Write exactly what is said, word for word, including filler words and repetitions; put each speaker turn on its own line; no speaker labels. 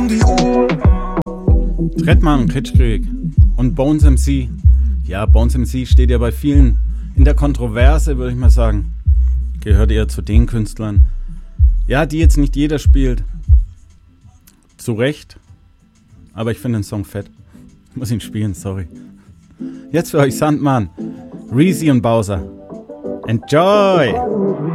die Uhr.
Trettmann, Kitschkrieg und Bones M C. Ja, Bones M C steht ja bei vielen in der Kontroverse, würde ich mal sagen. Gehört eher zu den Künstlern, ja, die jetzt nicht jeder spielt. Zu Recht. Aber ich finde den Song fett. Ich muss ihn spielen, sorry. Jetzt für euch Sandmann, Reezy und Bowser. Enjoy!